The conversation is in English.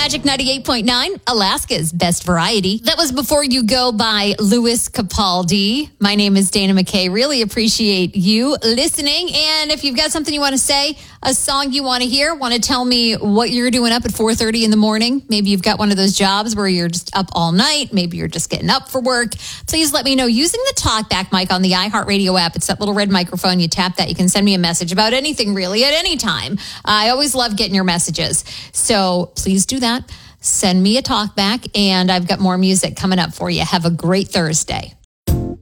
Magic 98.9, Alaska's best variety. That was Before You Go by Louis Capaldi. My name is Dana McKay. Really appreciate you listening. And if you've got something you want to say, a song you want to hear, want to tell me what you're doing up at 4:30 in the morning. Maybe you've got one of those jobs where you're just up all night. Maybe you're just getting up for work. Please let me know using the TalkBack mic on the iHeartRadio app. It's that little red microphone. You tap that. You can send me a message about anything really at any time. I always love getting your messages. So please do that. Send me a TalkBack, and I've got more music coming up for you. Have a great Thursday.